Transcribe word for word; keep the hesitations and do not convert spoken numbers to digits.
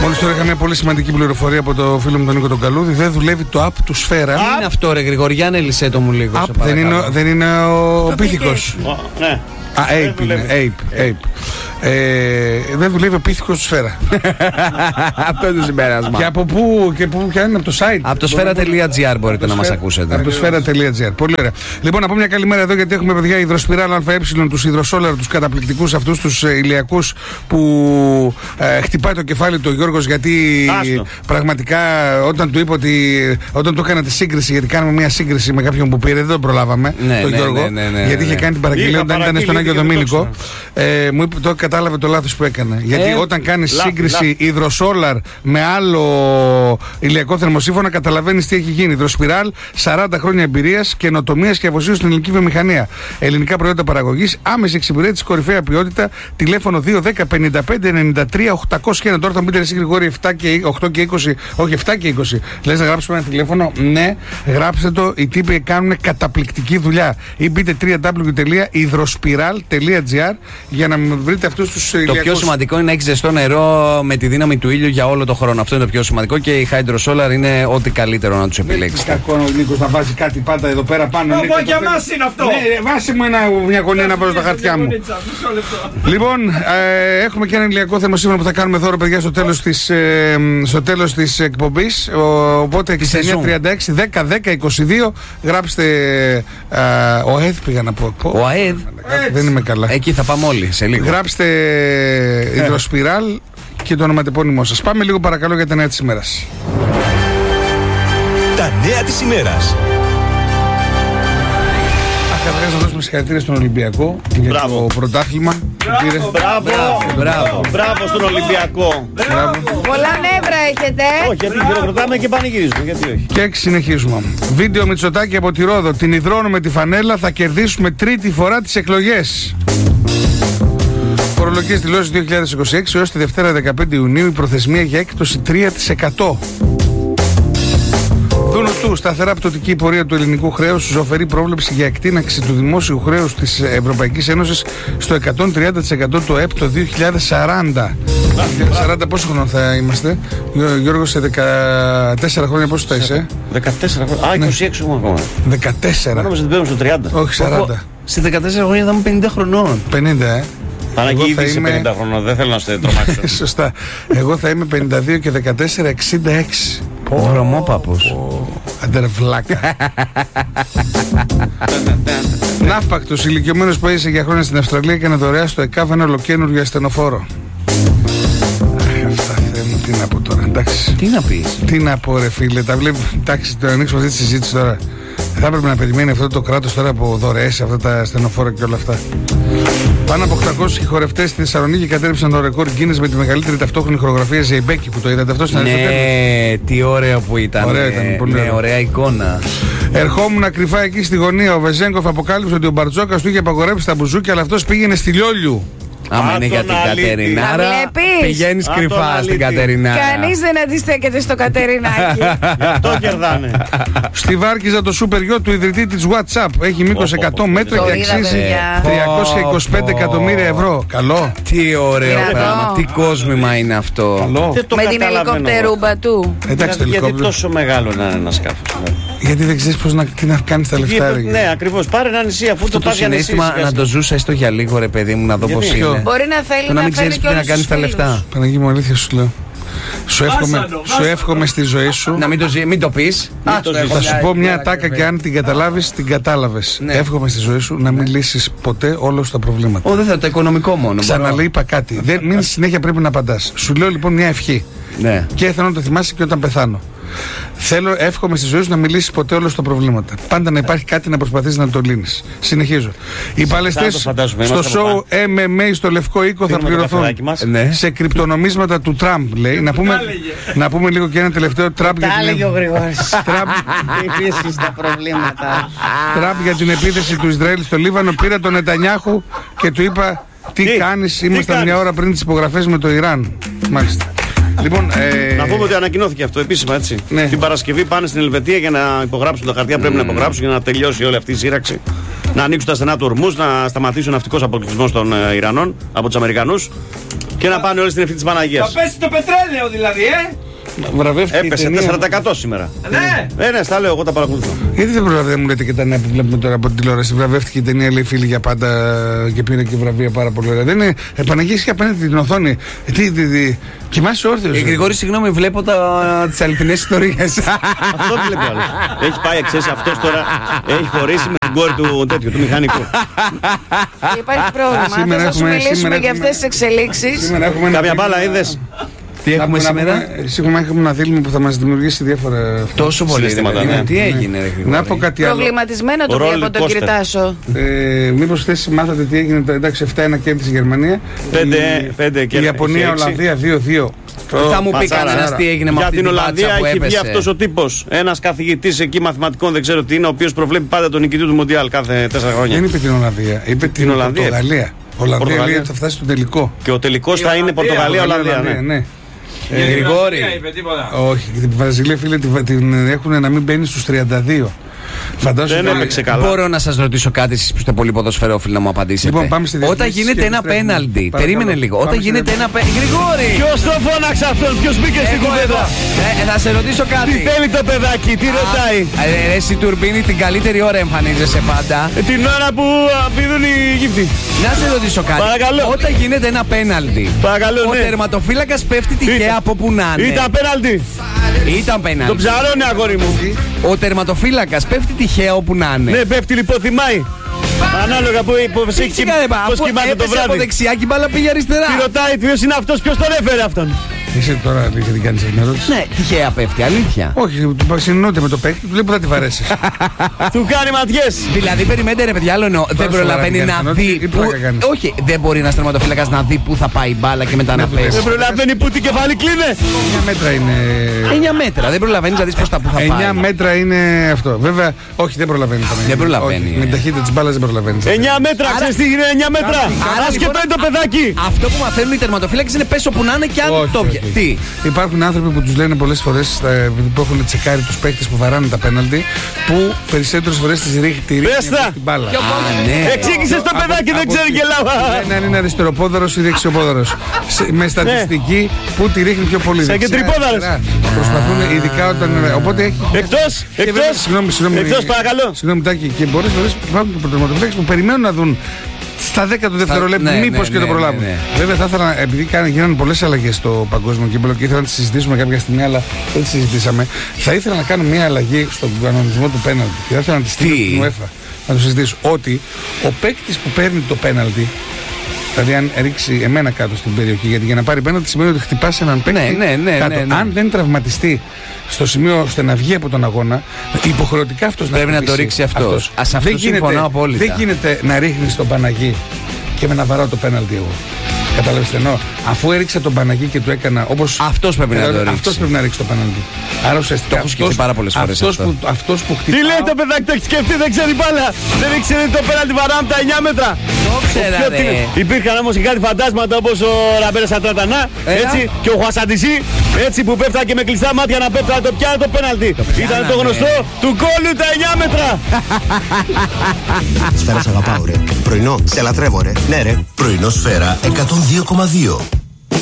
Μόλις τώρα είχα μια πολύ σημαντική πληροφορία από το φίλο μου τον Νίκο τον Καλούδη. Δεν δουλεύει το app του Σφαίρα. Τι είναι αυτό, ρε Γρηγοριάνε, λύσε το μου λίγο. App, δεν, είναι, δεν είναι ο, ο πίθηκος. Ναι. Α, Ape είναι. Ape, Ape. Ε, δεν δουλεύει ο πίθηκος του Σφαίρα. Αυτό είναι το συμπέρασμα. Και από πού, και πού, ποια είναι, από το site. Από το σφαίρα.gr μπορείτε να μας ακούσετε. Από το σφαίρα.gr. Πολύ ωραία. Λοιπόν, να πω μια καλημέρα εδώ, γιατί έχουμε παιδιά υδροσπιράλ ΑΕ, τους υδροσόλαρ, τους καταπληκτικούς αυτούς τους ηλιακούς που ε, χτυπάει το κεφάλι του ο Γιώργος, γιατί Άστο. πραγματικά όταν του είπα ότι. Όταν του έκανα τη σύγκριση, γιατί κάναμε μια σύγκριση με κάποιον που πήρε, δεν τον προλάβαμε, ναι, τον ναι, Γιώργο, ναι, ναι, ναι, γιατί ναι. είχε κάνει την παραγγελία όταν ήταν στον Άγιο Δομήνικο. Ε, μου είπε, το κατάλαβε το λάθος που έκανε. Γιατί Ε, όταν κάνει λάθη, σύγκριση λάθη. υδροσόλαρ με άλλο ηλιακό θερμοσύφωνα, καταλαβαίνει τι έχει γίνει. Υδροσπιράλ, σαράντα χρόνια εμπειρίας, καινοτομίας και αφοσίωσης στην ελληνική βιομηχανία. Ελληνικά προϊόντα παραγωγής, άμεση εξυπηρέτηση, κορυφαία ποιότητα. Τηλέφωνο δύο ένα μηδέν πέντε πέντε ενενήντα τρία οκτακόσια ένα. Τώρα θα μου πείτε εσύ Γρηγόρη επτά και οκτώ και είκοσι, όχι επτά και είκοσι. Λες να γράψουμε ένα τηλέφωνο? Ναι, γράψτε το. Οι τύποι κάνουν καταπληκτική δουλειά. Ή μπείτε double-u double-u double-u τελεία υδροσπιράλ τελεία τζι άρ για να βρείτε αυτούς τους Το ηλιακούς. πιο σημαντικό είναι να έχει ζεστό νερό με τη δύναμη του ήλιου για όλο το χρόνο. Αυτό είναι το πιο σημαντικό, και η Hydro Solar είναι ό,τι καλύτερο να τους επιλέξετε. Είναι κακό ο Νίκος να βάζει κάτι πάντα εδώ πέρα πάνω. Εγώ για μας είναι αυτό. Ναι, βάσει μου ένα, μια γωνία να βάλω στα χαρτιά μου. Λοιπόν, ε, έχουμε και ένα ηλιακό θερμοσύφωνα που θα κάνουμε δώρο, παιδιά, στο τέλος της, ε, στο τέλος της εκπομπής. Ο, οπότε εξήντα εννιά τριάντα έξι δέκα δέκα είκοσι δύο γράψτε ε, ο ΑΕΔ πήγα να πω. Ο ΑΕΔ. Δεν είμαι καλά. Εκεί θα πάμε όλοι σε λίγο. Γράψτε υδροσπιράλ και το ονοματεπώνυμό σας. Πάμε λίγο παρακαλώ για τα νέα της ημέρας. Τα νέα της ημέρας. Καταρχάς να δώσουμε συγχαρητήρια στον Ολυμπιακό για Μπράβο. το πρωτάθλημα. Μπράβο, μπράβο, μπράβο, μπράβο στον Ολυμπιακό. Πολλά νεύρα έχετε. Όχι, γιατί χειροκροτάμε και πανηγυρίζουμε, γιατί όχι. Και έξι συνεχίζουμε. Βίντεο Μητσοτάκη από τη Ρόδο. Την υδρώνουμε τη φανέλα, θα κερδίσουμε τρίτη φορά τις εκλογές. Φορολογικές δηλώσεις δύο χιλιάδες είκοσι έξι έως τη Δευτέρα δεκαπέντε Ιουνίου η προθεσμία για έκπτωση τρία τοις εκατό. Δούνου του, σταθερά πτωτική πορεία του ελληνικού χρέους, ζωφερή πρόβλεψη για εκτείναξη του δημόσιου χρέους της Ευρωπαϊκής Ένωσης στο εκατόν τριάντα τοις εκατό το ΕΠ το δύο χιλιάδες σαράντα. δύο χιλιάδες σαράντα πόσο χρόνο θα είμαστε? Γιώργο, σε δεκατέσσερα χρόνια πόσο θα είσαι? δεκατέσσερα χρόνια. Α, είκοσι έξι μου ακόμα. δεκατέσσερα. Νόμιζα ότι παίρνουμε στο τριάντα. Όχι σαράντα. Σε δεκατέσσερα χρόνια θα είμαι πενήντα χρονών. πενήντα, ε. Παναγίδη θα είσαι είμαι- πενήντα χρονών, δεν θέλω να σε τρομάξω. Σωστά. Εγώ θα είμαι πενήντα δύο και δεκατέσσερα, εξήντα έξι. Ο Ρωμόπαπος. Αντερβλάκα. Ναύπακτος, ηλικιωμένος που έζησε για χρόνια στην Αυστραλία και να δωρεάσει στο ΕΚΑΒ ένα ολοκαίνουργιο ασθενοφόρο. Αχ, αυτά Θεέ μου, τι να πω τώρα, εντάξει. Τι να πεις? Τι να πω ρε φίλε, τα βλέπω, εντάξει, το ανοίξουμε αυτή τη συζήτηση τώρα. Θα έπρεπε να περιμένει αυτό το κράτος τώρα που δωρεέσει αυτά τα ασθενοφόρα και όλα αυτά. Πάνω από οκτακόσιοι χορευτές στη Θεσσαλονίκη κατέρευσαν το ρεκόρ Guinness με τη μεγαλύτερη ταυτόχρονη χορογραφία Ζεϊμπέκη, που το είδατε αυτό στην Αριστοτέλου. Ναι, τι ωραίο που ήταν. Ωραία ήταν, πολύ ναι, ωραίο. ωραία εικόνα. Ερχόμουν κρυφά εκεί στη γωνία. Ο Βεζέγκοφ αποκάλυψε ότι ο Μπαρτζόκας του είχε απαγορεύσει τα μπουζούκια, αλλά αυτός πήγαινε στη Λιόλιου. Άμα Α, είναι για τον την αλήτη. Κατερινάρα, Να βλέπεις. πηγαίνεις Α, τον κρυφά στην αλήτη. Κατερινάρα. Κανείς δεν αντιστέκεται στο Κατερινάκι. Το κερδάνε. Στη Βάρκιζα το σούπερ γιότ του ιδρυτή της WhatsApp έχει μήκος Ω, ω, ω, εκατό ω, μέτρα το και είδα, αξίζει παιδιά. τριακόσια είκοσι πέντε Πω, πω. εκατομμύρια ευρώ. Καλό. Τι ωραίο Δυνατό. πράγμα, τι κόσμημα είναι αυτό. Καλό. Δεν το Με την καταλαβαίνω. ελικοπτερούμπα του. Εντάξει το Γιατί ελικόπτερο. τόσο μεγάλο να είναι ένα σκάφος. Γιατί δεν ξέρεις πώς να, τι να κάνεις τα λεφτά. ρε. Ναι, ακριβώς. Πάρε ένα νησί αφού Αυτό το το πας για νησί. συνέστημα σιγά να σιγά. το ζούσα έστω για λίγο, ρε παιδί μου, να δω Γιατί? πώς Ποιο? είναι. Μπορεί να θέλει Το να να μην φέρει ξέρεις και τι να όλους κάνεις τους τα φίλους. λεφτά. Παναγί μου, αλήθεια σου λέω. Σου εύχομαι, Βάσανο, σου βάσανο. εύχομαι στη ζωή σου. Να μην το, ζει- μην το πεις. Μην Α, το το ζήσεις. έχω Θα σου μια πω μια ιδέα, ατάκα ρε και παιδί. αν την καταλάβεις, την κατάλαβες. Ναι. Εύχομαι στη ζωή σου να μην λύσεις ποτέ όλα σου τα προβλήματα. Ω, δεν θα το οικονομικό μόνο. Ξαναλέει, είπα κάτι. Δεν, μην συνέχεια πρέπει να απαντάς. Σου λέω λοιπόν μια ευχή. Ναι. Και θέλω να το θυμάσαι και όταν πεθάνω. Θέλω, εύχομαι στη ζωή σου να μιλήσεις ποτέ όλα σου τα προβλήματα. Πάντα να υπάρχει κάτι να προσπαθείς να το λύνεις. Συνεχίζω. Οι παλαιστές το φαντάζομαι, στο είμαστε από show εμ εμ έι στο Λευκό Οίκο θα Πίνουμε το πληρωθούν καφεδάκι μας. Ναι. σε κρυπτονομίσματα του Τραμπ, λέει. Να πούμε, να πούμε λίγο και ένα τελευταίο Τραμπ για Τα την, έλεγε ο Γρηγόρης. Τραμπ, Επίσης τα προβλήματα. Τραμπ για την επίθεση του Ισραήλ στο Λίβανο. Πήρα τον Νετανιάχου και του είπα τι, Τι, κάνεις, τι ήμασταν μια κάνεις? ώρα πριν τις υπογραφές με το Ιράν. Μάλιστα. Λοιπόν, ε, Να πούμε ότι ανακοινώθηκε αυτό επίσημα, έτσι. Ναι. Την Παρασκευή πάνε στην Ελβετία για να υπογράψουν τα χαρτιά. Πρέπει να υπογράψουν για να τελειώσει όλη αυτή η σύραξη. Να ανοίξουν τα στενά του Ορμούς, να σταματήσει ο ναυτικός αποκλεισμός των ε, Ιρανών από τους Αμερικανούς. Και να πάνε όλοι στην ευθύνη της Παναγίας. Θα πέσει το πετρέλαιο δηλαδή, ε! Βραβεύτηκε. Έπεσε τέσσερα τοις εκατό σήμερα. Ναι! Ε, ναι, στα λέω, εγώ τα παρακολουθώ. Γιατί δεν προλαβαίνετε, μου λέτε και τα νέα που βλέπουμε τώρα από την τηλεόραση. Βραβεύτηκε η ταινία, λέει, Φίλοι για πάντα και πήρε και βραβεία πάρα πολύ ωραία. Δεν είναι. Επαναγγίσει και απέναντι την οθόνη. Τι, τι, τι. Κοιμάσαι όρθιος. Ε, Γρηγόρη, συγγνώμη, βλέπω τις αληθινές ιστορίες. Αυτό βλέπει άλλο. Έχει πάει, ξέρεις, αυτός τώρα έχει χωρίσει με την κόρη του τέτοιου, του μηχανικού. Υπάρχει πρόβλημα. Θα σου μιλήσουμε για αυτές τις εξελίξεις. Κάποια μπάλα είδες? Τι έχουμε σήμερα? Σίγουρα έχουμε ένα δίλημα που θα μας δημιουργήσει διάφορα. Τόσο πολύ συναισθήματα, ναι. ναι. Τι έγινε, ρε Γρηγόρη? Να πω κάτι άλλο. Προβληματισμένο το βλέπω τον κύριο Τάσο. Ε, Μήπως χθες μάθατε τι έγινε? Εντάξει, επτά ένα κέρδισε η Γερμανία. πέντε Η Ιαπωνία, Ολλανδία δύο δύο. Θα μου πει κανένας τι έγινε με για αυτή την την Ολλανδία πάτσα που έχει βγει έπεσε. αυτός ο τύπος. Ένας καθηγητής εκεί μαθηματικών, δεν ξέρω τι είναι, ο οποίος προβλέπει πάντα τον νικητή του Μοντιάλ κάθε τέσσερα χρόνια. Δεν είπε την Ολλανδία, είπε την Ολλανδία. Πορτογαλία. Ολλανδία λέει ότι θα φτάσει στο τελικό. Και ο τελικός θα είναι Πορτογαλία-Ολλανδία. Ναι. Ε, Γρηγόρη. Όχι, την Βραζιλία, φίλε, την έχουν να μην μπαίνει στους τριάντα δύο. Φαντάζομαι. Δεν έπαιξε καλά. Μπορώ να σας ρωτήσω κάτι, εσείς που είστε πολύ ποδοσφαιρόφιλοι, να μου απαντήσετε? Λοιπόν, πάμε στη Όταν διεθνή γίνεται ένα σκέψη, πέναλτι, παρακαλώ. περίμενε λίγο. Πάμε Όταν στη γίνεται ένα διεθνή. πέναλτι. Γρηγόρη! Ποιος το φώναξε αυτόν, ποιος μπήκε στην Εγώ, κουβέντα? εγώ. Ε, θα σε ρωτήσω κάτι. Τι θέλει το παιδάκι, τι ρωτάει? Ε, ε, Εσύ Τουρμπίνη, την καλύτερη ώρα εμφανίζεσαι πάντα. Ε, Την ώρα που πηδούν οι γύφτοι. Να σε ρωτήσω κάτι. Παρακαλώ. Όταν γίνεται ένα πέναλτι, Παρακαλώ, ο ναι. τερματοφύλακας πέφτει τυχαία Ήταν- από που να είναι. Ήταν πέναλτι. Ήταν Το πέναλτι. ψαρώνει, αγόρι μου. Ο τερματοφύλακας πέφτει τυχαία όπου να είναι. Ναι, πέφτει λοιπόν, θυμάει. Ανάλογα που πώς έχει Φυσικά, ρε, πώς αφού κοιμάται το έπεσε από βράδυ. δεξιά και η μπάλα πήγε αριστερά. Τι ρωτάει, ποιος είναι αυτός, ποιος τον έφερε αυτόν? Εσύ τώρα αλήθεια την κάνεις αυτή την ερώτηση? Ναι, τυχαία πέφτει, αλήθεια. Όχι, του συνεννοείται με το παίκτη, του λέει που θα τη βαρέσεις. Του κάνει ματιές. Δηλαδή, περιμένετε ρε παιδιά, άλλο εννοώ, δεν σοβαρά προλαβαίνει την να κάνεις, δει. ή που- πλάκα κάνεις? Όχι, δεν μπορεί ένα τερματοφύλακας να δει πού θα πάει η μπάλα και μετά να του πέσει. λες. Δεν προλαβαίνει που την κεφάλι κλείνε. εννιά μέτρα είναι. εννιά μέτρα, δεν προλαβαίνει να δει πώ θα πού θα πάει. εννιά μέτρα είναι αυτό. Βέβαια, όχι, δεν προλαβαίνει. Δεν προλαβαίνει, Όχι, ε. με την ταχύτητα της μπάλας δεν προλαβαίνει. εννιά μέτρα, Άρα- ξέρεις τι είναι εννιά μέτρα. Άρα, Άσχετο λοιπόν, είναι το παιδάκι. Αυτό που μαθαίνουν οι τερματοφύλακες είναι πέσω που να είναι και αν Όχι, το όχι, βγει. όχι. Τι. Υπάρχουν άνθρωποι που τους λένε πολλές φορές στα- που έχουν τσεκάρει τους παίκτες που βαράνε τα πέναλτι, που περισσότερες φορές τις ρίχνει τη ρίχνει Πες τα. από την μπάλα. Α, ναι. Εξήγησε στο Από- παιδάκι, δεν από- ξέρει και λάβα. Λένε αν είναι αριστεροπόδαρος ή δεξιοπόδαρος. Σε- Με στατιστική που τη ρίχνει πιο πολύ. Σαν και Δεξιά, τρυπόδαρος. αριστερά. Προσπαθούν ειδικά όταν. Οπότε έχει. Εκτός, Και βέβαια, εκτός, Συγγνώμη, συγγνώμη. εκτός παρακαλώ. Συγγνώμη, Τάκη, και πολλές φορές υπάρχουν και τερματοφύλακες που περιμένουν να δουν στα δέκα του δευτερολέπτου, ναι, μήπως ναι, και το ναι, προλάβουν. ναι, ναι. Βέβαια, θα ήθελα, επειδή κάνανε- γίνανε πολλές αλλαγές στο παγκόσμιο κύπελλο και ήθελα να τις συζητήσουμε κάποια στιγμή, αλλά δεν τις συζητήσαμε. Θα ήθελα να κάνω μια αλλαγή στον κανονισμό του πέναλτι και θα ήθελα να τη στείλω Τι? στην UEFA. Να το συζητήσω. Ότι ο παίκτης που παίρνει το πέναλτι, δηλαδή αν ρίξει εμένα κάτω στην περιοχή, γιατί για να πάρει πέναλτι σημαίνει ότι χτυπάς έναν παίκτη Ναι, ναι, ναι, κάτω. ναι, ναι. Αν δεν τραυματιστεί στο σημείο ώστε να βγει από τον αγώνα, υποχρεωτικά αυτός Πρέπει να το χτυπήσει ρίξει αυτός. Α, σε αυτό Δεν γίνεται- συμφωνώ απόλυτα. Δεν γίνεται να ρίχνεις τον Παναγί και με να βαράω το πέναλτι εγώ. Κατάλαβες τι εννοώ? Αφού έριξα τον Παναγί και του έκανα όπως. Αυτός πρέπει να το ρίξει. Αυτός πρέπει να ρίξει το πέναλτι. Άρα ουσιαστικά. Το έχω σκεφτεί αυτός- πάρα πολλές φορές αυτός αυτό. που, αυτός που χτυπάει. Τι λέει το παιδάκι, το έχει σκεφτεί, δεν ξέρει μπάλα. Δεν ήξερε το πέναλτι βαράμε τα εννιά μέτρα. Το ξέρα, Ποιο ρε. τι- Υπήρχαν όμως και κάτι φαντάσματα όπως ο Ραμπέρα Σατρατανά, Έλα. έτσι, και ο Χουασαντισί, έτσι που πέφτανε και με κλειστά μάτια να πέφτανε το πιάνε το πέναλτι. Ήταν το γνωστό του κόλλου τα εννιά μέτρα. Σφαίρα σ' αγαπάω ρε. Πρωινό, σε λατρεύω ρε. Ναι ρε. Πρωινό Σφαίρα εκατόν δύο κόμμα δύο.